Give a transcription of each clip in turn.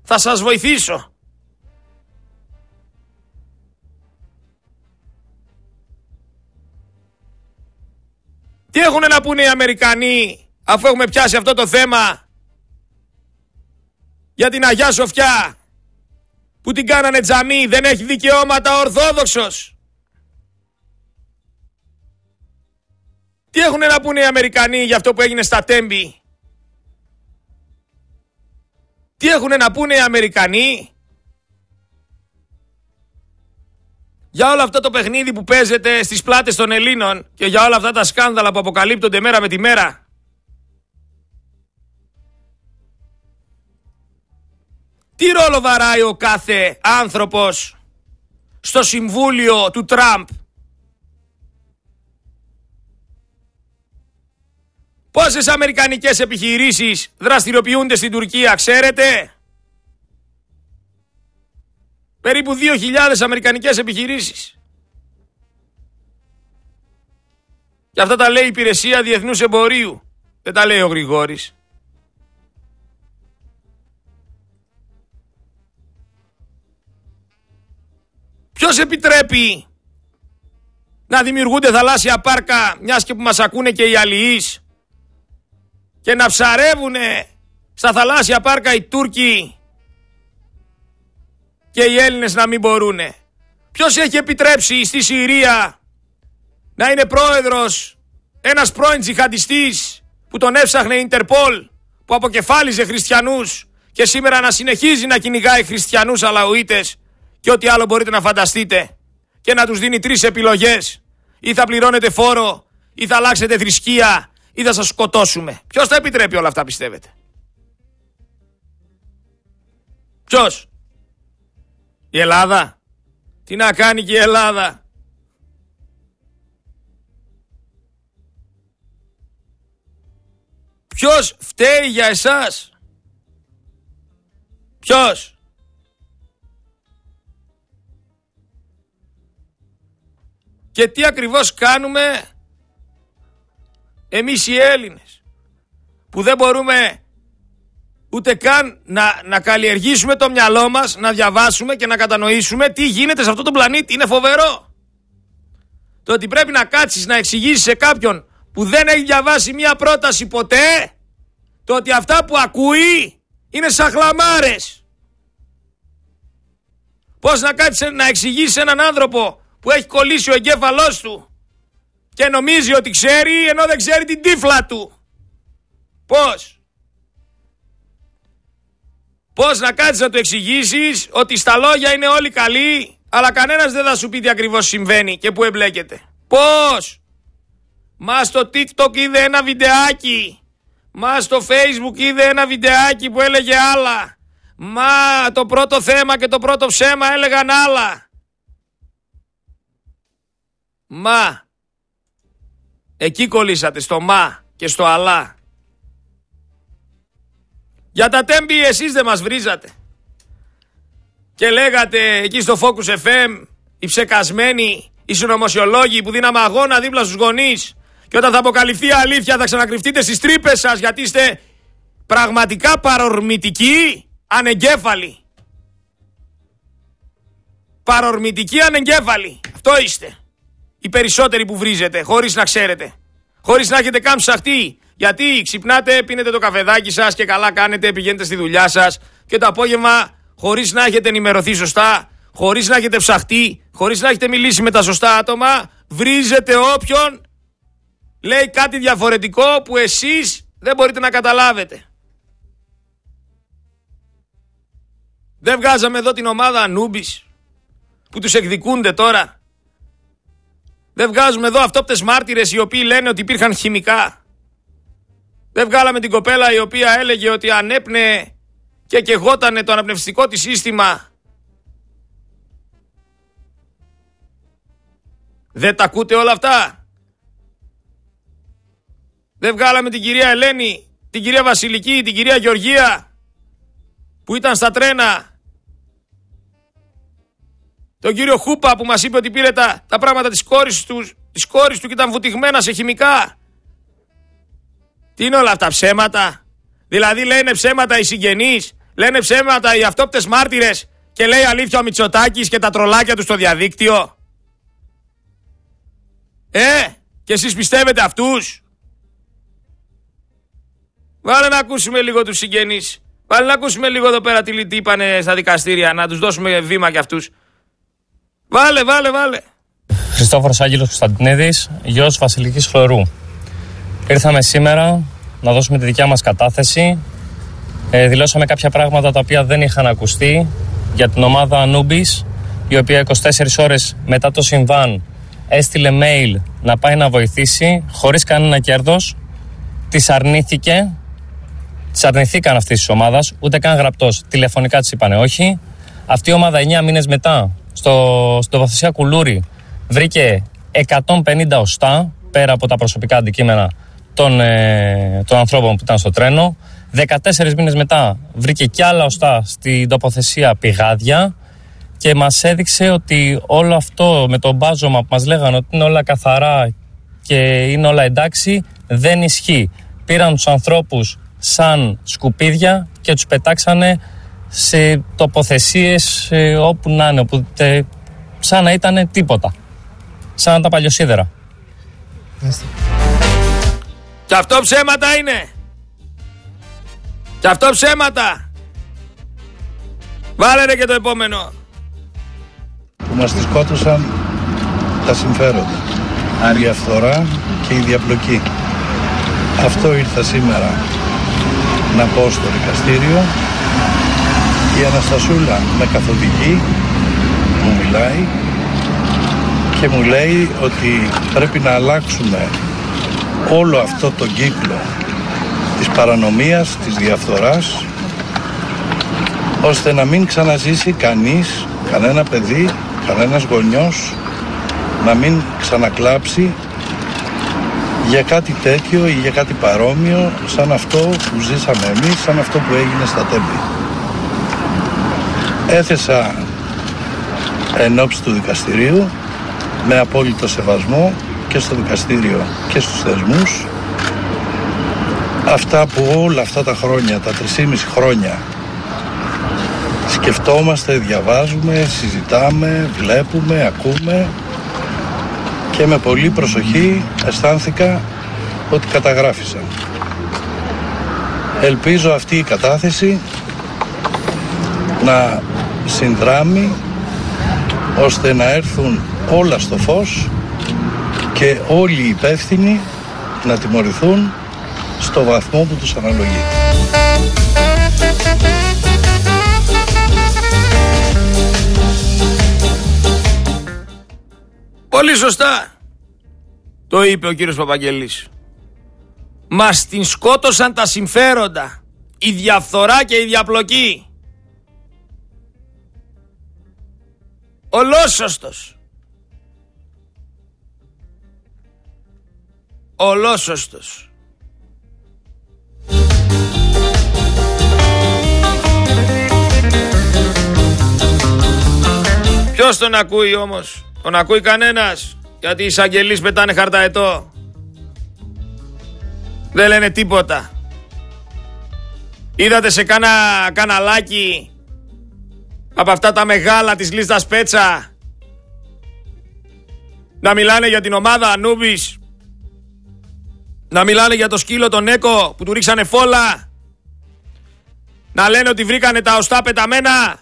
Θα σας βοηθήσω. Τι έχουν να πούνε οι Αμερικανοί αφού έχουμε πιάσει αυτό το θέμα για την Αγιά Σοφιά που την κάνανε τζαμί, δεν έχει δικαιώματα Ορθόδοξος. Τι έχουν να πούνε οι Αμερικανοί για αυτό που έγινε στα Τέμπη. Τι έχουν να πούνε οι Αμερικανοί για όλο αυτό το παιχνίδι που παίζεται στις πλάτες των Ελλήνων και για όλα αυτά τα σκάνδαλα που αποκαλύπτονται μέρα με τη μέρα. Τι ρόλο βαράει ο κάθε άνθρωπος στο συμβούλιο του Τραμπ? Πόσες αμερικανικές επιχειρήσεις δραστηριοποιούνται στην Τουρκία, ξέρετε? Περίπου 2.000 αμερικανικές επιχειρήσεις. Και αυτά τα λέει η Υπηρεσία Διεθνούς Εμπορίου. Δεν τα λέει ο Γρηγόρης. Ποιος επιτρέπει να δημιουργούνται θαλάσσια πάρκα, μιας και που μας ακούνε και οι αλληλείς, και να ψαρεύουνε στα θαλάσσια πάρκα οι Τούρκοι και οι Έλληνες να μην μπορούνε? Ποιος έχει επιτρέψει στη Συρία να είναι πρόεδρος ένας πρώην τζιχαντιστής που τον έψαχνε η Ιντερπόλ, που αποκεφάλιζε χριστιανούς και σήμερα να συνεχίζει να κυνηγάει χριστιανούς αλαουίτες και ό,τι άλλο μπορείτε να φανταστείτε, και να τους δίνει 3 επιλογές: ή θα πληρώνετε φόρο, ή θα αλλάξετε θρησκεία, ή θα σας σκοτώσουμε? Ποιος τα επιτρέπει όλα αυτά, πιστεύετε? Ποιος? Η Ελλάδα? Τι να κάνει και η Ελλάδα? Ποιος φταίει για εσάς? Ποιος? Και τι ακριβώς κάνουμε εμείς οι Έλληνες, που δεν μπορούμε ούτε καν να καλλιεργήσουμε το μυαλό μας, να διαβάσουμε και να κατανοήσουμε τι γίνεται σε αυτό το πλανήτη? Είναι φοβερό. Το ότι πρέπει να κάτσεις να εξηγήσεις σε κάποιον που δεν έχει διαβάσει μία πρόταση ποτέ, το ότι αυτά που ακούει είναι σαχλαμάρες. Πώς να κάτσεις να εξηγήσεις σε έναν άνθρωπο που έχει κολλήσει ο εγκέφαλός του και νομίζει ότι ξέρει, ενώ δεν ξέρει την τύφλα του? Πώς? Πώς να κάτσεις να του εξηγήσεις ότι στα λόγια είναι όλοι καλοί, αλλά κανένας δεν θα σου πει τι ακριβώς συμβαίνει και που εμπλέκεται? Πώς? Μα στο TikTok είδε ένα βιντεάκι, μα στο Facebook είδε ένα βιντεάκι που έλεγε άλλα, μα το πρώτο θέμα και το πρώτο ψέμα έλεγαν άλλα. Μα εκεί κολλήσατε, στο μα και στο αλλά. Για τα Τέμπη εσείς δεν μας βρίζατε και λέγατε εκεί στο Focus FM οι ψεκασμένοι, οι συνωμοσιολόγοι που δίναμε αγώνα δίπλα στους γονείς, και όταν θα αποκαλυφθεί η αλήθεια θα ξανακρυφτείτε στις τρύπες σας, γιατί είστε πραγματικά παρορμητικοί ανεγκέφαλοι. Παρορμητικοί ανεγκέφαλοι. Αυτό είστε. Οι περισσότεροι που βρίζετε χωρίς να ξέρετε, χωρίς να έχετε καν ψαχτεί. Γιατί ξυπνάτε, πίνετε το καφεδάκι σας και καλά κάνετε, πηγαίνετε στη δουλειά σας, και το απόγευμα, χωρίς να έχετε ενημερωθεί σωστά, χωρίς να έχετε ψαχτεί, χωρίς να έχετε μιλήσει με τα σωστά άτομα, βρίζετε όποιον λέει κάτι διαφορετικό που εσείς δεν μπορείτε να καταλάβετε. Δεν βγάζαμε εδώ την ομάδα Ανούμπης που τους εκδικούνται τώρα? Δεν βγάζουμε εδώ αυτόπτες μάρτυρες οι οποίοι λένε ότι υπήρχαν χημικά? Δεν βγάλαμε την κοπέλα η οποία έλεγε ότι ανέπνεε και κεγότανε το αναπνευστικό της σύστημα? Δεν τα ακούτε όλα αυτά? Δεν βγάλαμε την κυρία Ελένη, την κυρία Βασιλική, την κυρία Γεωργία που ήταν στα τρένα, τον κύριο Χούπα που μας είπε ότι πήρε τα πράγματα της κόρης του και ήταν βουτυγμένα σε χημικά? Τι είναι όλα αυτά, ψέματα? Δηλαδή λένε ψέματα οι συγγενείς, Λένε ψέματα οι αυτόπτες μάρτυρες και λέει αλήθεια ο Μητσοτάκης και τα τρολάκια του στο διαδίκτυο. Και εσείς πιστεύετε αυτούς? Βάλε να ακούσουμε λίγο τους συγγενείς. Βάλε να ακούσουμε λίγο εδώ πέρα τι είπανε στα δικαστήρια. Να τους δώσουμε βήμα κι αυτούς. Βάλε. Χριστόφορος Άγγελος Κωνσταντινίδης, γιος Βασιλικής Χλωρού. Ήρθαμε σήμερα να δώσουμε τη δικιά μας κατάθεση. Δηλώσαμε κάποια πράγματα τα οποία δεν είχαν ακουστεί για την ομάδα Anubis, η οποία 24 ώρες μετά το συμβάν έστειλε mail να πάει να βοηθήσει χωρίς κανένα κέρδος. Τις αρνηθήκαν αυτής της ομάδας, ούτε καν γραπτός. Τηλεφωνικά της είπανε όχι. Αυτή η ομάδα 9 μήνες μετά στην τοποθεσία Κουλούρη βρήκε 150 οστά πέρα από τα προσωπικά αντικείμενα των ανθρώπων που ήταν στο τρένο. 14 μήνες μετά βρήκε κι άλλα οστά στην τοποθεσία Πηγάδια και μας έδειξε ότι όλο αυτό με το μπάζωμα που μας λέγανε ότι είναι όλα καθαρά και είναι όλα εντάξει, δεν ισχύει. Πήραν τους ανθρώπους σαν σκουπίδια και τους πετάξανε σε τοποθεσίες όπου να είναι, σαν να ήταν τίποτα. Σαν να τα παλιοσίδερα. Και αυτό ψέματα είναι. Και αυτό ψέματα. Βάλε ρε και το επόμενο. Που μας τη σκότωσαν τα συμφέροντα. Η διαφθορά και η διαπλοκή. Αυτό ήρθα σήμερα να πω στο δικαστήριο. Η Αναστασούλα με καθοδηγεί, μου μιλάει και μου λέει ότι πρέπει να αλλάξουμε όλο αυτό το κύκλο της παρανομίας, της διαφθοράς, ώστε να μην ξαναζήσει κανείς, κανένα παιδί, κανένας γονιός, να μην ξανακλάψει για κάτι τέτοιο ή για κάτι παρόμοιο σαν αυτό που ζήσαμε εμείς, σαν αυτό που έγινε στα Τέμπη. Έθεσα ενόψει του δικαστηρίου με απόλυτο σεβασμό και στο δικαστήριο και στους θεσμούς αυτά που όλα αυτά τα χρόνια, τα 3,5 χρόνια σκεφτόμαστε, διαβάζουμε, συζητάμε, βλέπουμε, ακούμε και με πολύ προσοχή αισθάνθηκα ότι καταγράφησαν. Ελπίζω αυτή η κατάθεση να συνδράμει ώστε να έρθουν όλα στο φως και όλοι οι υπεύθυνοι να τιμωρηθούν στο βαθμό που τους αναλογεί. Πολύ σωστά το είπε ο κύριος Παπαγγελής. Μας την σκότωσαν τα συμφέροντα, η διαφθορά και η διαπλοκή. Ολόσωστος. Ολόσωστος. Ποιος τον ακούει όμως? Τον ακούει κανένας? Γιατί οι εισαγγελείς πετάνε χαρταετό. Δεν λένε τίποτα. Είδατε σε κάνα καναλάκι από αυτά τα μεγάλα της λίστας Πέτσα να μιλάνε για την ομάδα Anubis, να μιλάνε για το σκύλο τον Έκο που του ρίξανε φόλα, να λένε ότι βρήκανε τα οστά πεταμένα?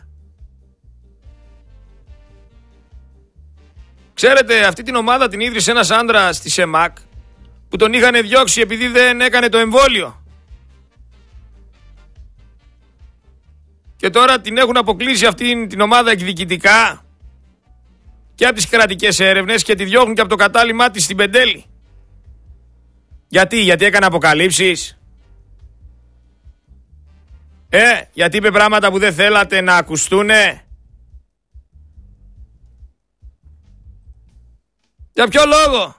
Ξέρετε, αυτή την ομάδα την ίδρυσε ένας άντρας στη ΣΕΜΑΚ που τον είχαν διώξει επειδή δεν έκανε το εμβόλιο. Και τώρα την έχουν αποκλείσει αυτή την ομάδα εκδικητικά και από τις κρατικές έρευνες και τη διώχνουν και από το κατάλημά της στην Πεντέλη. Γιατί έκανε αποκαλύψεις? Γιατί είπε πράγματα που δεν θέλατε να ακουστούνε? Για ποιο λόγο?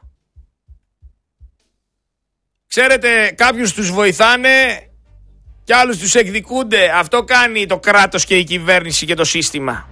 Ξέρετε, κάποιους τους βοηθάνε και άλλους τους εκδικούνται. Αυτό κάνει το κράτος και η κυβέρνηση και το σύστημα.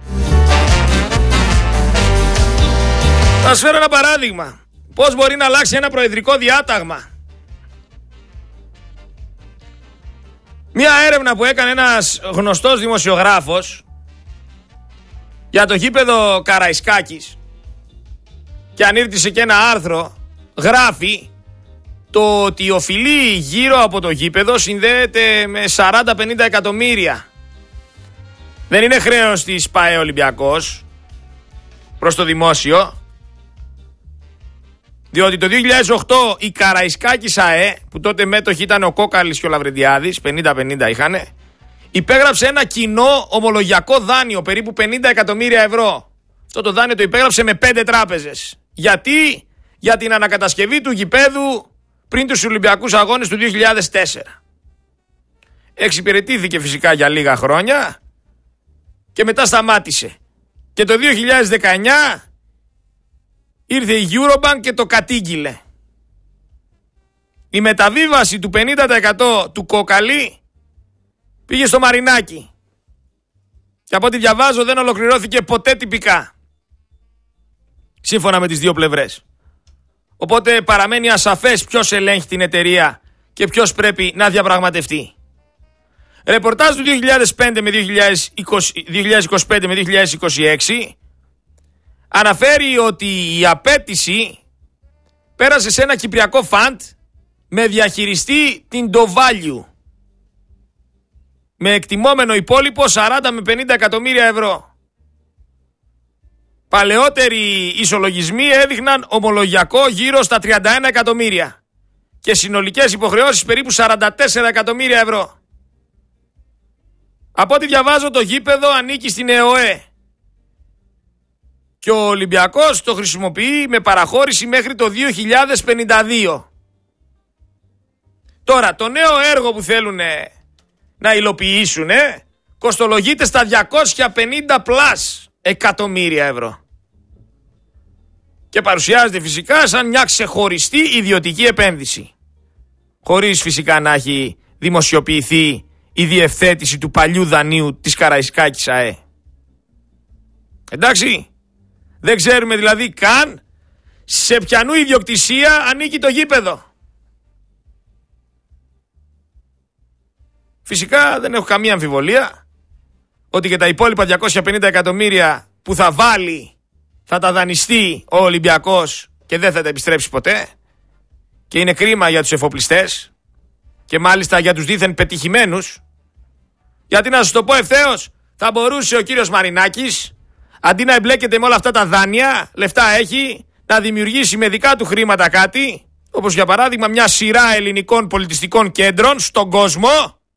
Θα σας φέρω ένα παράδειγμα. Πώς μπορεί να αλλάξει ένα προεδρικό διάταγμα. Μια έρευνα που έκανε ένας γνωστός δημοσιογράφος για το γήπεδο Καραϊσκάκης και ανήρτησε και ένα άρθρο, γράφει το ότι η οφειλή γύρω από το γήπεδο συνδέεται με 40-50 εκατομμύρια. Δεν είναι χρέος της ΠΑΕ Ολυμπιακός προς το δημόσιο, διότι το 2008 η Καραϊσκάκης ΑΕ, που τότε μέτοχοι ήταν ο Κόκαλης και ο Λαβρεντιάδης, 50-50 είχανε, υπέγραψε ένα κοινό ομολογιακό δάνειο περίπου 50 εκατομμύρια ευρώ. Αυτό το δάνειο το υπέγραψε με 5 τράπεζες. Γιατί? Για την ανακατασκευή του γηπέδου πριν τους Ολυμπιακούς Αγώνες του 2004. Εξυπηρετήθηκε φυσικά για λίγα χρόνια και μετά σταμάτησε. Και το 2019 ήρθε η Eurobank και το κατήγγειλε. Η μεταβίβαση του 50% του Κόκαλη πήγε στο Μαρινάκι. Και από ό,τι διαβάζω δεν ολοκληρώθηκε ποτέ τυπικά. Σύμφωνα με τις δύο πλευρές. Οπότε παραμένει ασαφές ποιος ελέγχει την εταιρεία και ποιος πρέπει να διαπραγματευτεί. Ρεπορτάζ του 2025 με 2026 αναφέρει ότι η απέτηση πέρασε σε ένα κυπριακό φαντ με διαχειριστή την Dovalue, με εκτιμόμενο υπόλοιπο 40 με 50 εκατομμύρια ευρώ. Παλαιότεροι ισολογισμοί έδειχναν ομολογιακό γύρω στα 31 εκατομμύρια και συνολικές υποχρεώσεις περίπου 44 εκατομμύρια ευρώ. Από ό,τι διαβάζω, το γήπεδο ανήκει στην ΕΟΕ και ο Ολυμπιακός το χρησιμοποιεί με παραχώρηση μέχρι το 2052. Τώρα, το νέο έργο που θέλουν να υλοποιήσουν κοστολογείται στα 250 πλάς εκατομμύρια ευρώ. Και παρουσιάζεται φυσικά σαν μια ξεχωριστή ιδιωτική επένδυση. Χωρίς φυσικά να έχει δημοσιοποιηθεί η διευθέτηση του παλιού δανείου της Καραϊσκάκης ΑΕ. Εντάξει, δεν ξέρουμε δηλαδή καν σε ποιανού ιδιοκτησία ανήκει το γήπεδο. Φυσικά δεν έχω καμία αμφιβολία ότι και τα υπόλοιπα 250 εκατομμύρια που θα βάλει θα τα δανειστεί ο Ολυμπιακός και δεν θα τα επιστρέψει ποτέ. Και είναι κρίμα για τους εφοπλιστές και μάλιστα για τους δήθεν πετυχημένους. Γιατί να σας το πω ευθέως, θα μπορούσε ο κύριος Μαρινάκης, αντί να εμπλέκεται με όλα αυτά τα δάνεια, λεφτά έχει, να δημιουργήσει με δικά του χρήματα κάτι, όπως για παράδειγμα μια σειρά ελληνικών πολιτιστικών κέντρων στον κόσμο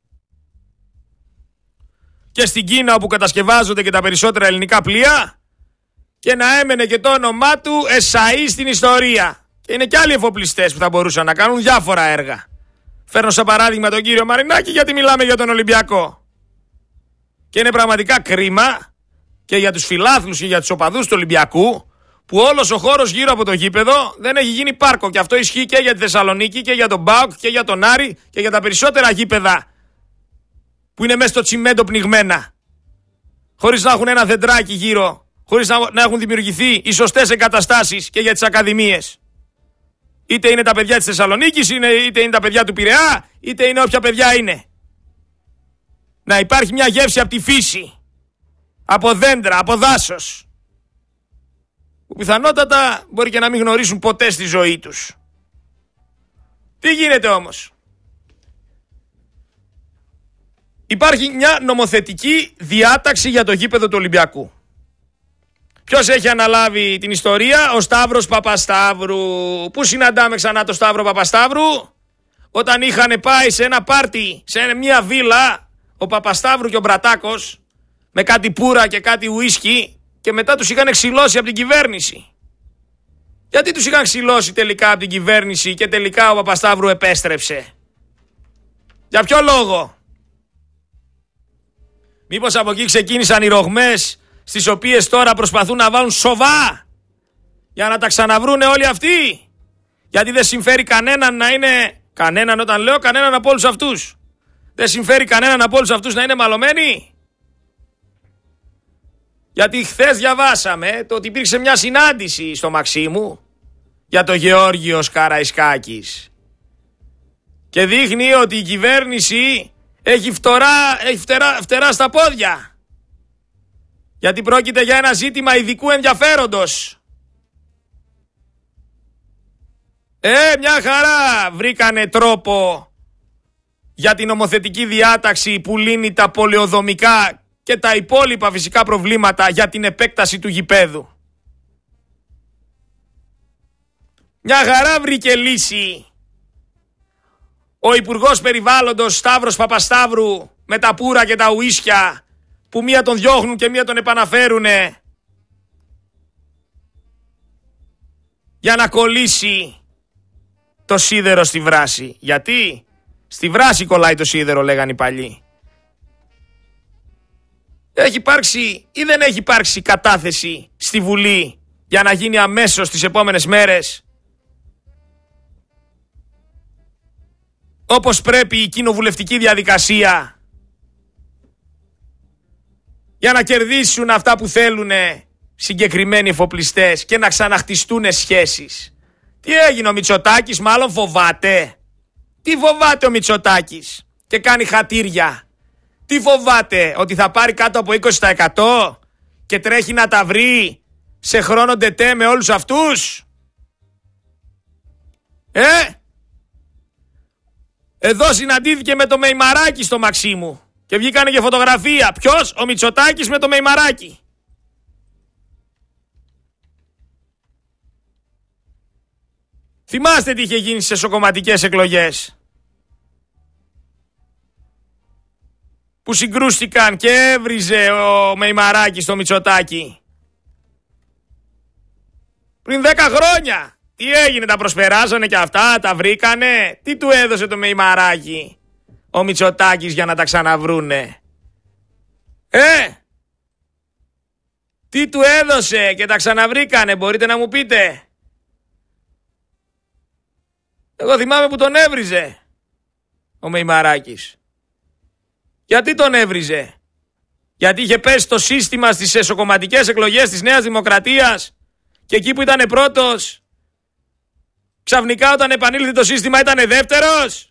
και στην Κίνα όπου κατασκευάζονται και τα περισσότερα ελληνικά πλοία, και να έμενε και το όνομά του εσαΐ στην ιστορία. Και είναι και άλλοι εφοπλιστές που θα μπορούσαν να κάνουν διάφορα έργα. Φέρνω σαν παράδειγμα τον κύριο Μαρινάκη γιατί μιλάμε για τον Ολυμπιακό. Και είναι πραγματικά κρίμα και για τους φιλάθλους και για τους οπαδούς του Ολυμπιακού που όλος ο χώρος γύρω από το γήπεδο δεν έχει γίνει πάρκο. Και αυτό ισχύει και για τη Θεσσαλονίκη και για τον ΠΑΟΚ και για τον Άρη και για τα περισσότερα γήπεδα που είναι μέσα στο τσιμέντο πνιγμένα. Χωρίς να έχουν ένα δεντράκι γύρω. Χωρίς να έχουν δημιουργηθεί οι σωστές εγκαταστάσεις και για τις ακαδημίες. Είτε είναι τα παιδιά της Θεσσαλονίκης, είτε είναι τα παιδιά του Πειραιά, είτε είναι όποια παιδιά είναι. Να υπάρχει μια γεύση από τη φύση, από δέντρα, από δάσος, που πιθανότατα μπορεί και να μην γνωρίσουν ποτέ στη ζωή τους. Τι γίνεται όμως? Υπάρχει μια νομοθετική διάταξη για το γήπεδο του Ολυμπιακού. Ποιος έχει αναλάβει την ιστορία? Ο Σταύρος Παπασταύρου. Πού συναντάμε ξανά το Σταύρο Παπασταύρου? Όταν είχαν πάει σε ένα πάρτι, σε μια βίλα, ο Παπασταύρου και ο Μπρατάκος, με κάτι πουρα και κάτι ουίσκι, και μετά τους είχαν ξυλώσει από την κυβέρνηση. Γιατί τους είχαν ξυλώσει τελικά από την κυβέρνηση και τελικά ο Παπασταύρου επέστρεψε? Για ποιο λόγο? Μήπως από εκεί ξεκίνησαν οι ρογμές στις οποίες τώρα προσπαθούν να βάλουν σοβά για να τα ξαναβρούνε όλοι αυτοί? Γιατί δεν συμφέρει κανέναν να είναι... Κανέναν, όταν λέω κανέναν από όλους αυτούς. Δεν συμφέρει κανέναν από όλους αυτούς να είναι μαλωμένοι? Γιατί χθες διαβάσαμε το ότι υπήρξε μια συνάντηση στο Μαξίμου για το Γεώργιος Καραϊσκάκης. Και δείχνει ότι η κυβέρνηση έχει φτερά στα πόδια. Γιατί πρόκειται για ένα ζήτημα ειδικού ενδιαφέροντος. Μια χαρά βρήκανε τρόπο για την νομοθετική διάταξη που λύνει τα πολεοδομικά και τα υπόλοιπα φυσικά προβλήματα για την επέκταση του γηπέδου. Μια χαρά βρήκε λύση ο Υπουργός Περιβάλλοντος Σταύρος Παπασταύρου με τα πουρα και τα ουίσια που μία τον διώχνουν και μία τον επαναφέρουνε για να κολλήσει το σίδερο στη βράση. Γιατί στη βράση κολλάει το σίδερο, λέγανε οι παλιοί. Έχει υπάρξει ή δεν έχει υπάρξει κατάθεση στη Βουλή για να γίνει αμέσως τις επόμενες μέρες όπως πρέπει η κοινοβουλευτική διαδικασία για να κερδίσουν αυτά που θέλουν συγκεκριμένοι εφοπλιστές και να ξαναχτιστούν σχέσεις? Τι έγινε ο Μητσοτάκης? Μάλλον φοβάται. Τι φοβάται ο Μητσοτάκης και κάνει χατήρια? Τι φοβάται? Ότι θα πάρει κάτω από 20% και τρέχει να τα βρει σε χρόνο ντετέ με όλους αυτούς? Εδώ συναντήθηκε με το Μεϊμαράκι στο Μαξίμου και βγήκανε και φωτογραφία. Ποιος? Ο Μητσοτάκης με το Μεϊμαράκι. Θυμάστε τι είχε γίνει στις εσωκομματικές εκλογές, που συγκρούστηκαν και έβριζε ο Μεϊμαράκης στο Μητσοτάκη πριν 10 χρόνια. Τι έγινε? Τα προσπεράσανε και αυτά, τα βρήκανε? Τι του έδωσε το Μεϊμαράκι ο Μητσοτάκης για να τα ξαναβρούνε? Τι του έδωσε και τα ξαναβρήκανε? Μπορείτε να μου πείτε? Εγώ θυμάμαι που τον έβριζε ο Μεϊμαράκης. Γιατί τον έβριζε? Γιατί είχε πέσει το σύστημα στις εσωκομματικές εκλογές της Νέας Δημοκρατίας και εκεί που ήταν πρώτος, ξαφνικά όταν επανήλθε το σύστημα ήταν δεύτερος.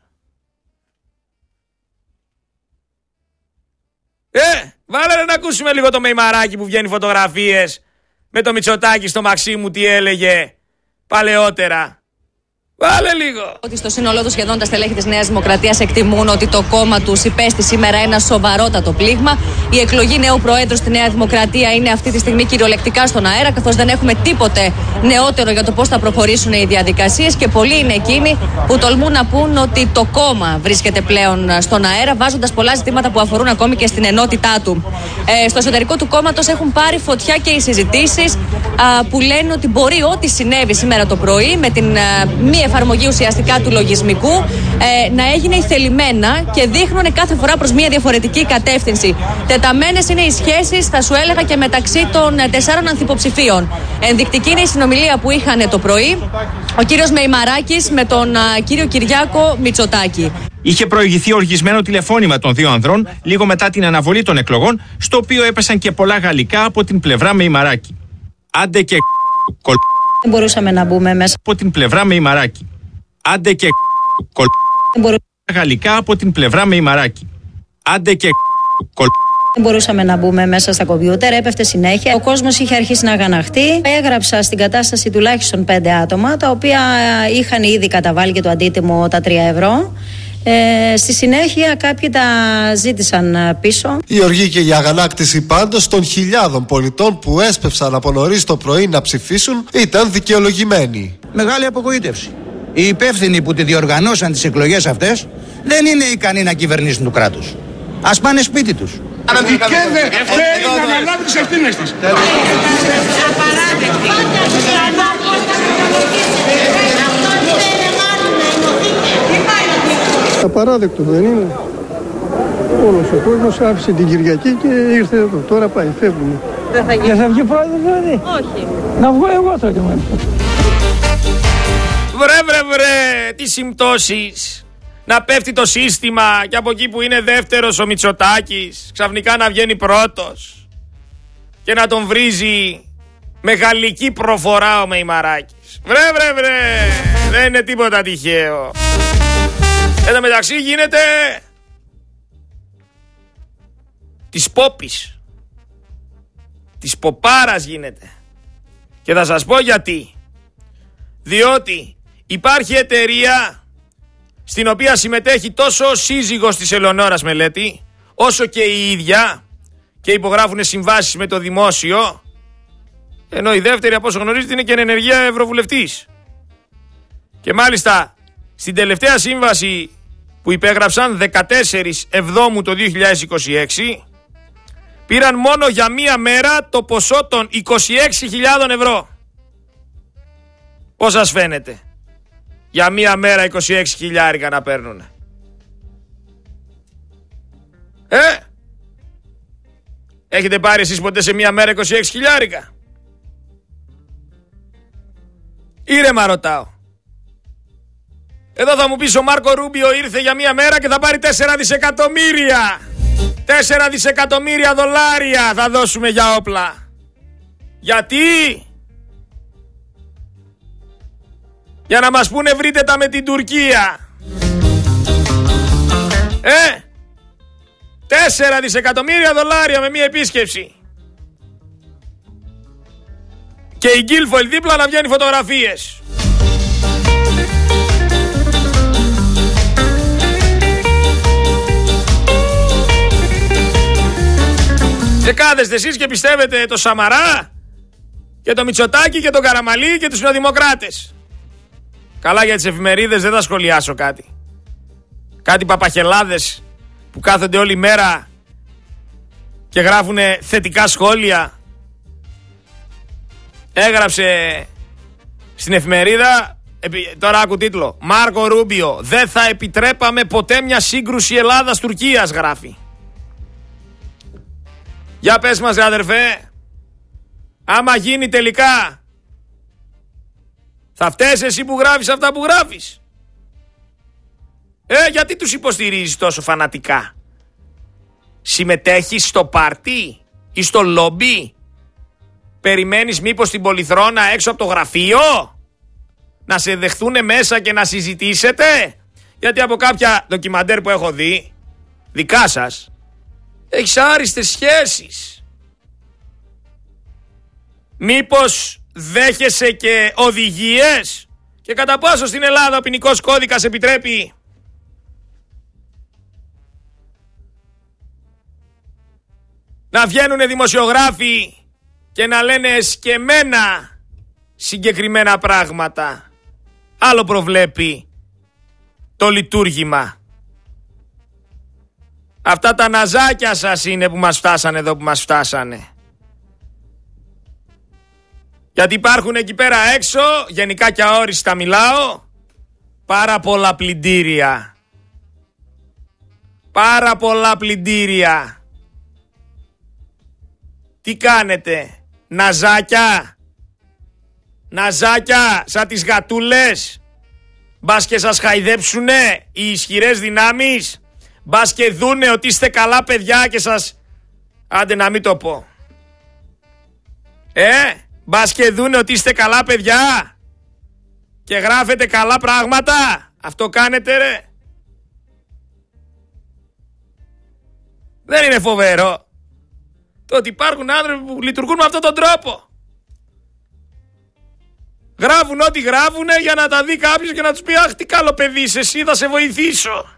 Βάλε να ακούσουμε λίγο το Μεϊμαράκι που βγαίνει φωτογραφίες με το Μητσοτάκη στο Μαξίμου, τι έλεγε παλαιότερα. Βάλε λίγο. Ότι στο σύνολό του σχεδόν τα στελέχη της Νέας Δημοκρατίας εκτιμούν ότι το κόμμα τους υπέστη σήμερα ένα σοβαρότατο πλήγμα. Η εκλογή νέου Προέδρου στη Νέα Δημοκρατία είναι αυτή τη στιγμή κυριολεκτικά στον αέρα, καθώς δεν έχουμε τίποτε νεότερο για το πώς θα προχωρήσουν οι διαδικασίες και πολλοί είναι εκείνοι που τολμούν να πούν ότι το κόμμα βρίσκεται πλέον στον αέρα, βάζοντας πολλά ζητήματα που αφορούν ακόμη και στην ενότητά του. Στο εσωτερικό του κόμματος έχουν πάρει φωτιά και οι συζητήσεις που λένε ότι μπορεί ό,τι συνέβη σήμερα το πρωί με την μη εφαρμογή ουσιαστικά του λογισμικού να έγινε ηθελημένα και δείχνουν κάθε φορά προς μια διαφορετική κατεύθυνση. Τεταμένες είναι οι σχέσεις, θα σου έλεγα, και μεταξύ των 4 ανθυποψηφίων. Ενδεικτική είναι η συνομιλία που είχαν το πρωί ο κύριος Μεϊμαράκης με τον κύριο Κυριάκο Μητσοτάκη. Είχε προηγηθεί οργισμένο τηλεφώνημα των δύο ανδρών λίγο μετά την αναβολή των εκλογών, στο οποίο έπεσαν και πολλά γαλλικά από την πλευρά Μεϊμαράκη. Άντε και δεν μπορούσαμε να μπούμε μέσα. Από την πλευρά Μεϊμαράκη. Άντε και γαλλικά από την πλευρά Μεϊμαράκη. Άντε και δεν μπορούσαμε να μπούμε μέσα στα κομπιούτερ, έπεφτε συνέχεια. Ο κόσμος είχε αρχίσει να αγαναχτεί. Έγραψα στην κατάσταση τουλάχιστον 5 άτομα, τα οποία είχαν ήδη καταβάλει και το αντίτιμο τα 3 ευρώ. Στη συνέχεια κάποιοι τα ζήτησαν πίσω. Η οργή και η αγανάκτηση πάντως των χιλιάδων πολιτών που έσπευσαν από νωρίς το πρωί να ψηφίσουν ήταν δικαιολογημένη. Μεγάλη απογοήτευση. Οι υπεύθυνοι που τη διοργανώσαν τις εκλογές αυτές δεν είναι ικανοί να κυβερνήσουν το κράτος. Ας πάνε σπίτι τους. Και θέλει να αναλάβει τις ευθύνες της. Απαράδεκτο δεν είναι? Όλος ο κόσμος άφησε την Κυριακή και ήρθε εδώ. Τώρα πάει, φεύγουμε. Δεν θα βγει πρόεδρος δηλαδή? Όχι. Να βγω εγώ τότε μόνο. Βρε, τι συμπτώσεις. Να πέφτει το σύστημα και από εκεί που είναι δεύτερος ο Μητσοτάκης ξαφνικά να βγαίνει πρώτος και να τον βρίζει με γαλλική προφορά ο Μεϊμαράκης. Βρε, δεν είναι τίποτα τυχαίο. Εν τω μεταξύ γίνεται της πόπης, της ποπάρας γίνεται. Και θα σας πω γιατί. Διότι υπάρχει εταιρεία στην οποία συμμετέχει τόσο ο σύζυγος της Ελεονόρας Μελέτη, όσο και η ίδια, και υπογράφουν συμβάσεις με το δημόσιο, ενώ η δεύτερη, από όσο γνωρίζετε, είναι και ενεργεία ευρωβουλευτής. Και μάλιστα στην τελευταία σύμβαση που υπέγραψαν 14 Εβδόμου το 2026, πήραν μόνο για μία μέρα το ποσό των 26.000 ευρώ. Πώς σας φαίνεται για μία μέρα 26.000 να παίρνουνε? Έχετε πάρει εσείς ποτέ σε μία μέρα 26.000? Ήρεμα ρωτάω. Εδώ θα μου πεις ο Μάρκο Ρούμπιο ήρθε για μία μέρα και θα πάρει 4 δισεκατομμύρια. 4 δισεκατομμύρια δολάρια θα δώσουμε για όπλα. Γιατί? Για να μας πούνε βρείτε τα με την Τουρκία. 4 δισεκατομμύρια δολάρια με μία επίσκεψη. Και η Γκίλφοιλ δίπλα να βγαίνει φωτογραφίες. Και κάθεστε εσείς και πιστεύετε το Σαμαρά και το Μητσοτάκη και τον Καραμαλή και τους νεοδημοκράτες. Καλά, για τις εφημερίδες δεν θα σχολιάσω κάτι. Κάτι παπαχελάδες που κάθονται όλη μέρα και γράφουν θετικά σχόλια. Έγραψε στην εφημερίδα, τώρα άκου τίτλο, Μάρκο Ρούμπιο, δεν θα επιτρέπαμε ποτέ μια σύγκρουση Ελλάδας-Τουρκίας, γράφει. Για πες μας, αδερφέ, άμα γίνει τελικά, θα φταίς εσύ που γράφεις αυτά που γράφεις? Γιατί τους υποστηρίζεις τόσο φανατικά? Συμμετέχεις στο πάρτι ή στο λόμπι? Περιμένεις μήπως την πολυθρόνα έξω από το γραφείο να σε δεχθούν μέσα και να συζητήσετε? Γιατί από κάποια ντοκιμαντέρ που έχω δει, δικά σας, έχεις άριστες σχέσεις. Μήπως δέχεσαι και οδηγίες? Και κατά πόσο στην Ελλάδα ο ποινικός κώδικας επιτρέπει να βγαίνουν δημοσιογράφοι και να λένε εσκεμμένα συγκεκριμένα πράγματα? Άλλο προβλέπει το λειτουργήμα. Αυτά τα ναζάκια σας είναι που μας φτάσανε εδώ που μας φτάσανε. Γιατί υπάρχουν εκεί πέρα έξω, γενικά και αόριστα μιλάω, πάρα πολλά πλυντήρια. Πάρα πολλά πλυντήρια. Τι κάνετε, ναζάκια? Ναζάκια σαν τις γατούλες? Μπας και σας χαϊδέψουνε οι ισχυρές δυνάμεις? Μπας και δούνε ότι είστε καλά παιδιά και σας... Άντε να μην το πω. Μπας και δούνε ότι είστε καλά παιδιά και γράφετε καλά πράγματα? Αυτό κάνετε, ρε? Δεν είναι φοβερό το ότι υπάρχουν άνθρωποι που λειτουργούν με αυτόν τον τρόπο? Γράφουν ό,τι γράφουνε για να τα δει κάποιος και να τους πει αχ τι καλό παιδί είσαι εσύ, θα σε βοηθήσω.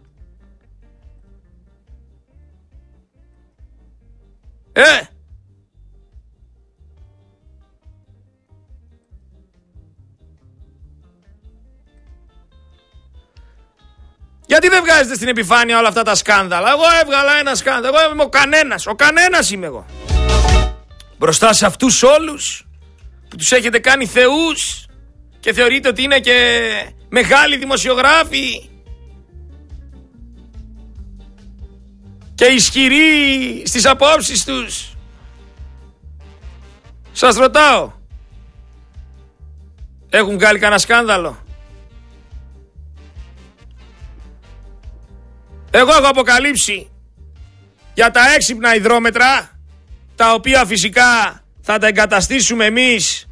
Γιατί δεν βγάζετε στην επιφάνεια όλα αυτά τα σκάνδαλα? Εγώ έβγαλα ένα σκάνδαλο. Εγώ είμαι ο κανένας. Ο κανένας είμαι εγώ. Μπροστά σε αυτούς όλους που τους έχετε κάνει θεούς και θεωρείτε ότι είναι και μεγάλοι δημοσιογράφοι και ισχυροί στις απόψεις τους. Σας ρωτάω, έχουν βγάλει κανένα σκάνδαλο? Εγώ έχω αποκαλύψει για τα έξυπνα υδρόμετρα, τα οποία φυσικά θα τα εγκαταστήσουμε εμείς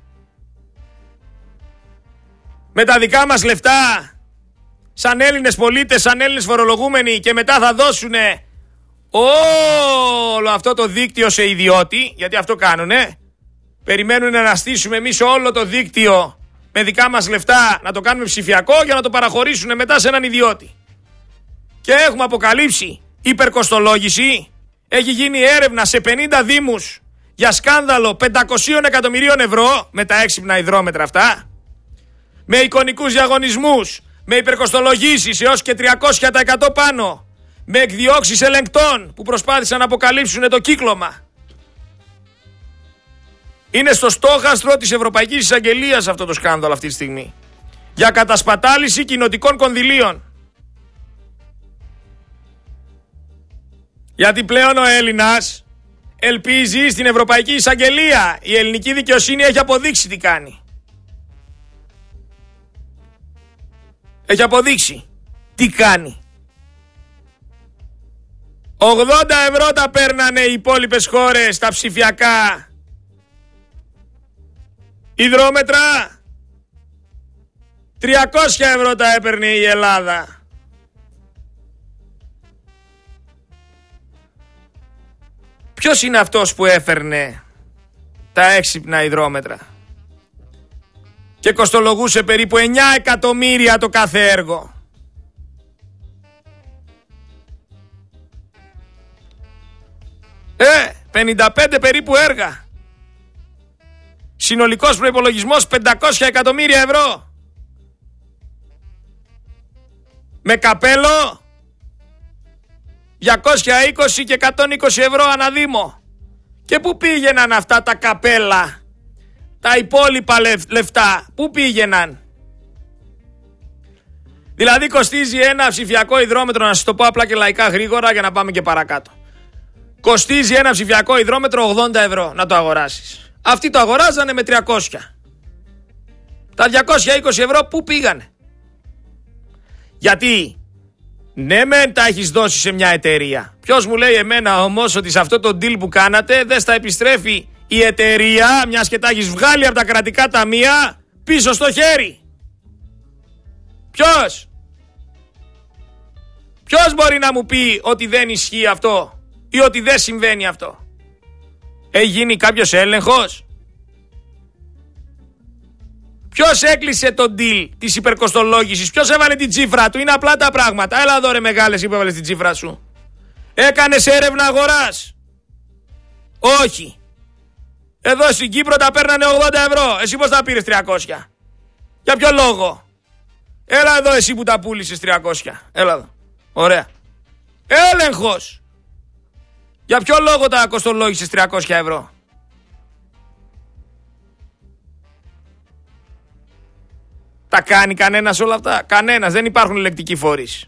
με τα δικά μας λεφτά, σαν Έλληνες πολίτες, σαν Έλληνες φορολογούμενοι, και μετά θα δώσουνε όλο αυτό το δίκτυο σε ιδιώτη, γιατί αυτό κάνουνε. Περιμένουν να αναστήσουμε εμείς όλο το δίκτυο με δικά μας λεφτά, να το κάνουμε ψηφιακό για να το παραχωρήσουν μετά σε έναν ιδιώτη. Και έχουμε αποκαλύψει υπερκοστολόγηση. Έχει γίνει έρευνα σε 50 δήμους για σκάνδαλο 500 εκατομμυρίων ευρώ με τα έξυπνα υδρόμετρα αυτά. Με εικονικούς διαγωνισμούς, με υπερκοστολογήσεις έως και 300% πάνω. Με εκδιώξεις ελεγκτών που προσπάθησαν να αποκαλύψουν το κύκλωμα. Είναι στο στόχαστρο της Ευρωπαϊκής Εισαγγελίας αυτό το σκάνδαλο αυτή τη στιγμή. Για κατασπατάληση κοινοτικών κονδυλίων. Γιατί πλέον ο Έλληνας ελπίζει στην Ευρωπαϊκή Εισαγγελία. Η ελληνική δικαιοσύνη έχει αποδείξει τι κάνει. Έχει αποδείξει τι κάνει. 80 ευρώ τα παίρνανε οι υπόλοιπες χώρες τα ψηφιακά υδρόμετρα. 300 ευρώ τα έπαιρνε η Ελλάδα. Ποιος είναι αυτός που έφερνε τα έξυπνα υδρόμετρα και κοστολογούσε περίπου 9 εκατομμύρια το κάθε έργο? 55 περίπου έργα. Συνολικός προϋπολογισμός 500 εκατομμύρια ευρώ. Με καπέλο 220 και 120 ευρώ αναδήμο. Και πού πήγαιναν αυτά τα καπέλα? Τα υπόλοιπα λεφτά πού πήγαιναν? Δηλαδή κοστίζει ένα ψηφιακό υδρόμετρο, να σας το πω απλά και λαϊκά γρήγορα για να πάμε και παρακάτω. Κοστίζει ένα ψηφιακό υδρόμετρο 80 ευρώ να το αγοράσεις. Αυτοί το αγοράζανε με 300. Τα 220 ευρώ πού πήγανε? Γιατί ναι μεν τα έχεις δώσει σε μια εταιρεία. Ποιος μου λέει εμένα όμως ότι σε αυτό το deal που κάνατε δεν στα επιστρέφει η εταιρεία, μιας και τα έχεις βγάλει από τα κρατικά ταμεία, πίσω στο χέρι? Ποιος? Ποιος μπορεί να μου πει ότι δεν ισχύει αυτό ή ότι δεν συμβαίνει αυτό? Έχει γίνει κάποιος έλεγχος? Ποιος έκλεισε το deal της υπερκοστολόγησης? Ποιος έβαλε την τσίφρα του? Είναι απλά τα πράγματα. Έλα εδώ ρε μεγάλες που έβαλες την τσίφρα σου. Έκανες έρευνα αγοράς? Όχι. Εδώ στην Κύπρο τα παίρνανε 80 ευρώ. Εσύ πώς τα πήρες 300? Για ποιο λόγο? Έλα εδώ εσύ που τα πούλησες 300. Έλα εδώ. Ωραία. Έλεγχος. Για ποιο λόγο τα κοστολόγησες 300 ευρώ? Τα κάνει κανένας όλα αυτά? Κανένας. Δεν υπάρχουν ελεκτικοί φορείς.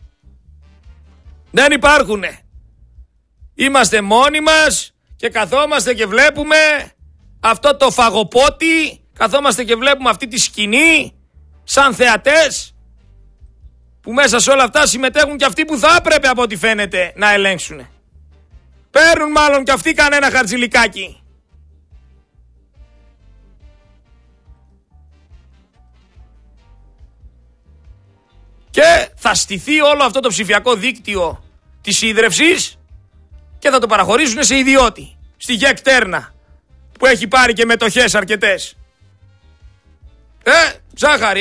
Δεν υπάρχουνε. Είμαστε μόνοι μας και καθόμαστε και βλέπουμε αυτό το φαγοπότη. Καθόμαστε και βλέπουμε αυτή τη σκηνή σαν θεατές, που μέσα σε όλα αυτά συμμετέχουν και αυτοί που θα έπρεπε από ό,τι φαίνεται να ελέγξουν. Παίρνουν μάλλον και αυτοί κανένα χαρτζηλικάκι. Και θα στηθεί όλο αυτό το ψηφιακό δίκτυο της ίδρευσης και θα το παραχωρήσουν σε ιδιώτη. Στη ΓΕΚ Τέρνα, που έχει πάρει και μετοχές αρκετές. Ζάχαρη,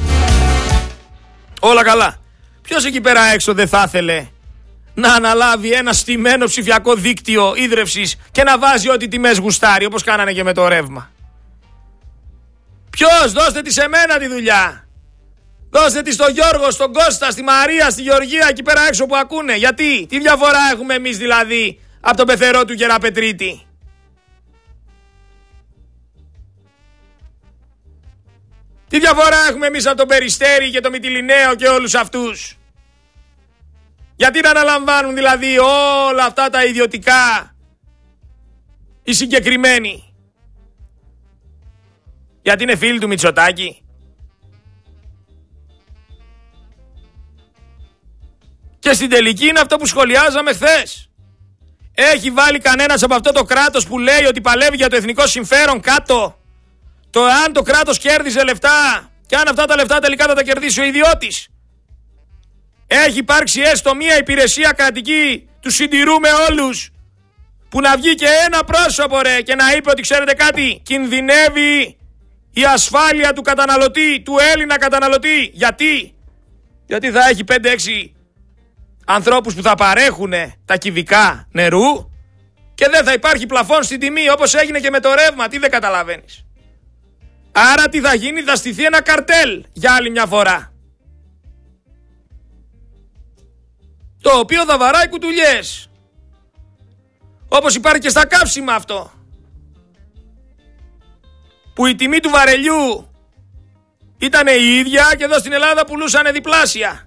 όλα καλά. Ποιος εκεί πέρα έξω δεν θα ήθελε να αναλάβει ένα στημένο ψηφιακό δίκτυο ίδρευσης και να βάζει ό,τι τιμές γουστάρει, όπως κάνανε και με το ρεύμα? Ποιος? Δώστε τη σε μένα τη δουλειά. Δώστε τη στο Γιώργο, στον Κώστα, στη Μαρία, στη Γεωργία, εκεί πέρα έξω που ακούνε. Γιατί? Τι διαφορά έχουμε εμείς δηλαδή από τον πεθερό του Γεραπετρίτη? Τι διαφορά έχουμε εμείς από τον Περιστέρη και τον Μυτιληναίο και όλους αυτούς? Γιατί να αναλαμβάνουν δηλαδή όλα αυτά τα ιδιωτικά οι συγκεκριμένοι? Γιατί είναι φίλοι του Μητσοτάκη? Και στην τελική είναι αυτό που σχολιάζαμε χθες. Έχει βάλει κανένας από αυτό το κράτος που λέει ότι παλεύει για το εθνικό συμφέρον κάτω το αν το κράτος κέρδιζε λεφτά και αν αυτά τα λεφτά τελικά θα τα κερδίσει ο ιδιώτης? Έχει υπάρξει έστω μία υπηρεσία κρατική, του συντηρούμε όλους, που να βγει και ένα πρόσωπο ρε και να είπε ότι ξέρετε κάτι, κινδυνεύει η ασφάλεια του καταναλωτή, του Έλληνα καταναλωτή. Γιατί θα έχει 5-6 ανθρώπους που θα παρέχουν τα κυβικά νερού και δεν θα υπάρχει πλαφόν στην τιμή, όπως έγινε και με το ρεύμα. Τι δεν καταλαβαίνεις? Άρα τι θα γίνει? Θα στηθεί ένα καρτέλ για άλλη μια φορά, το οποίο θα βαράει κουτουλιές, όπως υπάρχει και στα καύσιμα αυτό, που η τιμή του βαρελιού ήταν η ίδια και εδώ στην Ελλάδα πουλούσανε διπλάσια.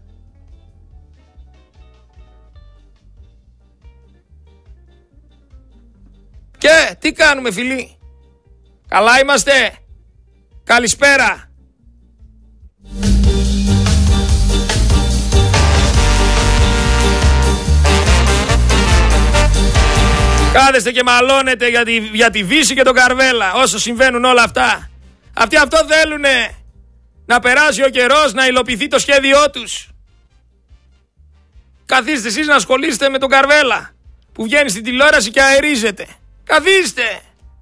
Και τι κάνουμε φίλοι? Καλά είμαστε? Καλησπέρα. Κάθεστε και μαλώνετε για τη Βύση και τον Καρβέλα, όσο συμβαίνουν όλα αυτά. Αυτοί αυτό θέλουνε, να περάσει ο καιρός, να υλοποιηθεί το σχέδιό τους. Καθίστε εσείς να ασχολείστε με τον Καρβέλα που βγαίνει στην τηλεόραση και αερίζεται. Καθίστε.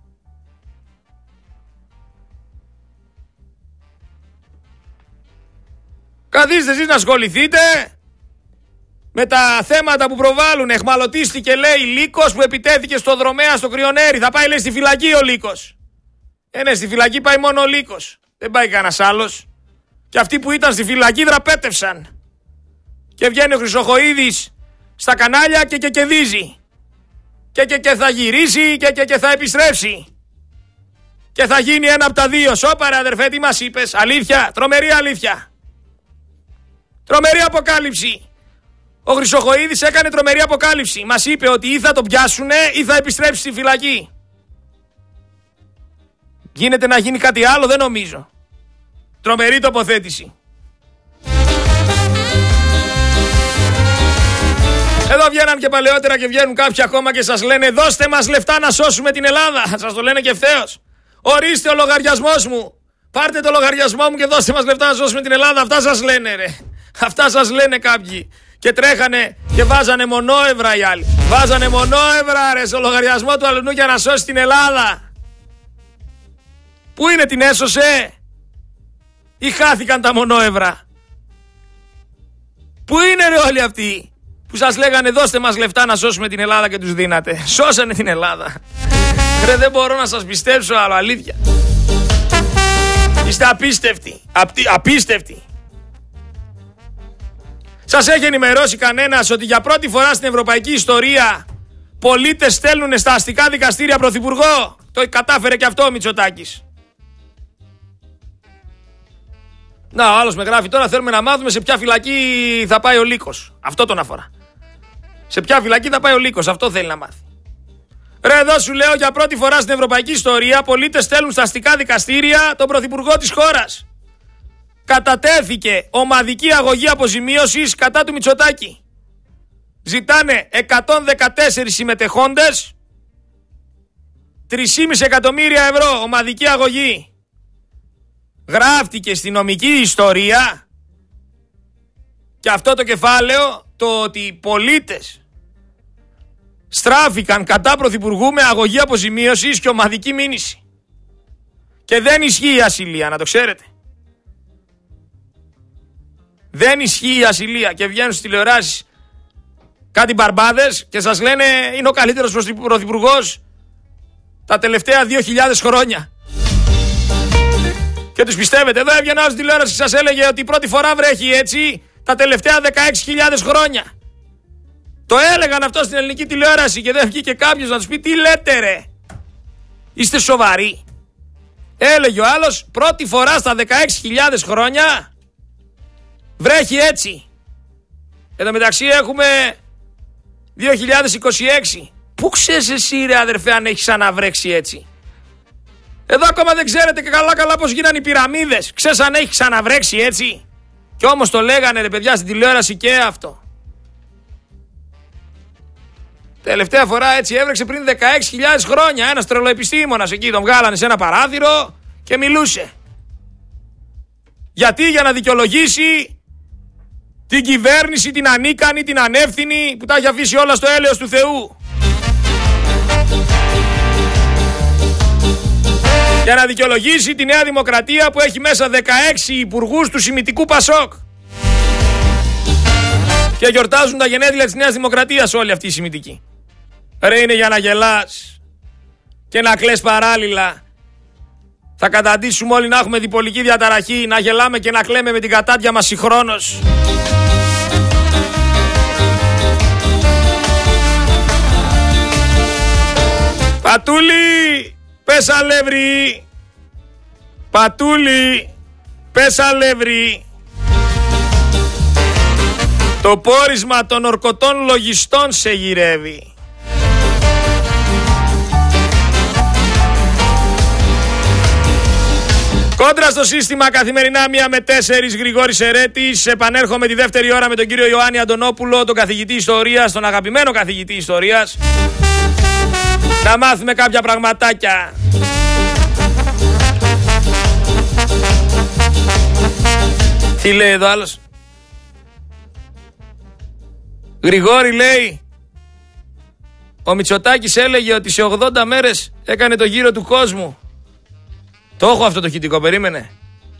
Καθίστε εσείς να ασχοληθείτε με τα θέματα που προβάλλουν. Εχμαλωτίστηκε λέει Λύκος που επιτέθηκε στο Δρομέα στο Κρυονέρι. Θα πάει λέει στη φυλακή ο Λύκος. Ναι, στη φυλακή πάει μόνο ο Λύκος. Δεν πάει κανένας άλλος. Και αυτοί που ήταν στη φυλακή δραπέτευσαν. Και βγαίνει ο Χρυσοχοΐδης στα κανάλια και κεκεδίζει. Και θα γυρίσει και θα επιστρέψει. Και θα γίνει ένα από τα δύο. Σώπα ρε αδερφέ, τι μας είπες? Αλήθεια, τρομερή αλήθεια. Τρομερή αποκάλυψη. Ο Χρυσοχοΐδης έκανε τρομερή αποκάλυψη. Μας είπε ότι ή θα τον πιάσουνε ή θα επιστρέψει στη φυλακή. Γίνεται να γίνει κάτι άλλο? Δεν νομίζω. Τρομερή τοποθέτηση. Εδώ βγαίναν και παλαιότερα και βγαίνουν κάποιοι ακόμα και σας λένε δώστε μας λεφτά να σώσουμε την Ελλάδα. Σας το λένε και ευθέως. Ορίστε ο λογαριασμός μου. Πάρτε το λογαριασμό μου και δώστε μας λεφτά να σώσουμε την Ελλάδα. Αυτά σας λένε ρε. Αυτά σας λένε κάποιοι. Και τρέχανε και βάζανε μονόευρα οι άλλοι. Βάζανε μονόευρα ρε στο λογαριασμό του αλλού για να σώσει την Ελλάδα. Πού είναι, την έσωσε? Ή χάθηκαν τα μονόευρα? Πού είναι ρε όλοι αυτοί που σας λέγανε δώστε μας λεφτά να σώσουμε την Ελλάδα και τους δίνατε? Σώσανε την Ελλάδα. Ρε δεν μπορώ να σας πιστέψω άλλο, αλήθεια. Είστε απίστευτοι. Απίστευτοι. Σας έχει ενημερώσει κανένας ότι για πρώτη φορά στην ευρωπαϊκή ιστορία πολίτες στέλνουν στα αστικά δικαστήρια πρωθυπουργό? Το κατάφερε και αυτό ο Μητσοτάκης. Να, ο άλλος με γράφει τώρα θέλουμε να μάθουμε σε ποια φυλακή θα πάει ο Λύκος. Αυτό τον αφορά. Σε ποια φυλακή θα πάει ο Λύκος, αυτό θέλει να μάθει. Ρε εδώ σου λέω για πρώτη φορά στην ευρωπαϊκή ιστορία πολίτες στέλνουν στα αστικά δικαστήρια τον πρωθυπουργό της χώρας. Κατατέθηκε ομαδική αγωγή αποζημίωσης κατά του Μητσοτάκη. Ζητάνε 114 συμμετεχόντες 3,5 εκατομμύρια ευρώ ομαδική αγωγή. Γράφτηκε στη νομική ιστορία και αυτό το κεφάλαιο, το ότι οι πολίτες στράφηκαν κατά πρωθυπουργού με αγωγή αποζημίωσης και ομαδική μήνυση. Και δεν ισχύει η ασυλία, να το ξέρετε. Δεν ισχύει η ασυλία και βγαίνουν στις τηλεοράσεις κάτι μπαρμπάδες και σας λένε είναι ο καλύτερος πρωθυπουργός τα τελευταία 2.000 χρόνια. Και τους πιστεύετε. Εδώ έβγαινε άλλος τηλεόραση και σας έλεγε ότι η πρώτη φορά βρέχει έτσι τα τελευταία 16.000 χρόνια. Το έλεγαν αυτό στην ελληνική τηλεόραση και δεν βγήκε κάποιος να τους πει τι λέτε ρε. Είστε σοβαροί? Έλεγε ο άλλος πρώτη φορά στα 16.000 χρόνια βρέχει έτσι. Εν τω μεταξύ έχουμε 2026. Πού ξέρεις εσύ ρε αδερφέ αν έχει ξαναβρέξει έτσι? Εδώ ακόμα δεν ξέρετε και καλά πως γίνανε οι πυραμίδες. Ξέρεις αν έχει ξαναβρέξει έτσι? Και όμως το λέγανε ρε παιδιά στην τηλεόραση και αυτό. Τελευταία φορά έτσι έβρεξε πριν 16.000 χρόνια. Ένας τρελοεπιστήμονας εκεί τον βγάλανε σε ένα παράθυρο και μιλούσε. Γιατί? Για να δικαιολογήσει την κυβέρνηση, την ανίκανη, την ανεύθυνη που τα έχει αφήσει όλα στο έλεος του Θεού. Για να δικαιολογήσει τη Νέα Δημοκρατία που έχει μέσα 16 υπουργούς του σημιτικού Πασόκ. Και γιορτάζουν τα γενέθλια της Νέας Δημοκρατίας όλοι αυτοί οι σημιτικοί. Ρε, είναι για να γελάς και να κλαις παράλληλα. Θα καταντήσουμε όλοι να έχουμε διπολική διαταραχή, να γελάμε και να κλαίμε με την κατάντια μας συγχρόνως. Πατούλη, πες αλεύρι. Πατούλη, πες αλεύρι. Το πόρισμα των ορκωτών λογιστών σε γυρεύει. Κόντρα στο σύστημα καθημερινά 1 με 4, Γρηγόρης Ερέτης. Επανέρχομαι τη δεύτερη ώρα με τον κύριο Ιωάννη Αντωνόπουλο, τον καθηγητή ιστορίας, τον αγαπημένο καθηγητή ιστορίας. Να μάθουμε κάποια πραγματάκια. Τι λέει εδώ άλλος? Γρηγόρη, λέει, ο Μητσοτάκης έλεγε ότι σε 80 μέρες έκανε το γύρο του κόσμου. Το έχω αυτό το χητικό, περίμενε.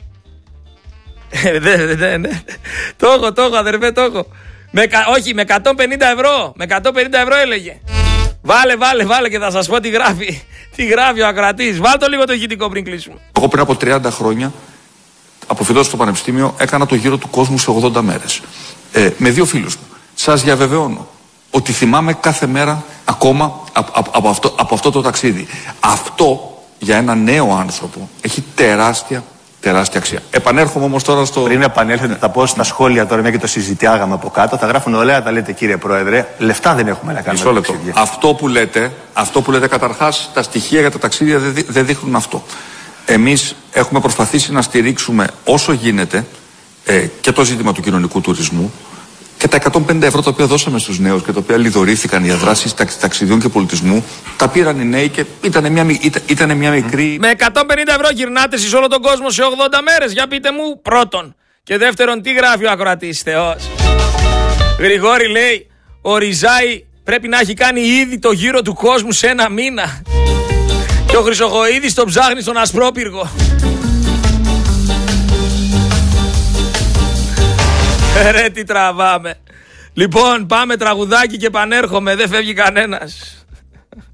Το έχω αδερφέ, το έχω. Όχι, με 150 ευρώ. Με 150 ευρώ έλεγε. Βάλε και θα σας πω τι γράφει. Τι γράφει ο ακροατής. Βάλ' το λίγο το ηχητικό πριν κλείσουμε. Εγώ πριν από 30 χρόνια, αποφοιτώντας στο πανεπιστήμιο, έκανα το γύρο του κόσμου σε 80 μέρες. Με 2 φίλους μου. Σας διαβεβαιώνω ότι θυμάμαι κάθε μέρα ακόμα από αυτό το ταξίδι. Αυτό για έναν νέο άνθρωπο έχει τεράστια αξία. Επανέρχομαι όμως τώρα στο... Πριν επανέλθετε, θα πω στα σχόλια τώρα, μια και το συζητιάγαμε από κάτω. Θα γράφουν ωραία, τα λέτε κύριε Πρόεδρε. Λεφτά δεν έχουμε να κάνουμε. Μισό λεπτό. Αυτό που λέτε καταρχάς, τα στοιχεία για τα ταξίδια δεν δείχνουν αυτό. Εμείς έχουμε προσπαθήσει να στηρίξουμε όσο γίνεται και το ζήτημα του κοινωνικού τουρισμού και τα 150 ευρώ τα οποία δώσαμε στους νέους και τα οποία λιδωρήθηκαν για δράσεις ταξιδιών και πολιτισμού, τα πήραν οι νέοι και ήταν μια μικρή... Με 150 ευρώ γυρνάτε σε όλο τον κόσμο σε 80 μέρες, για πείτε μου, πρώτον. Και δεύτερον, τι γράφει ο ακροατής, Θεός? Γρηγόρη, λέει, ο Ριζάη πρέπει να έχει κάνει ήδη το γύρο του κόσμου σε 1 μήνα. Και ο Χρυσοχοΐδης τον ψάχνει στον Ασπρόπυργο. Ρε, τι τραβάμε. Λοιπόν, πάμε τραγουδάκι και επανέρχομαι. Δεν φεύγει κανένας.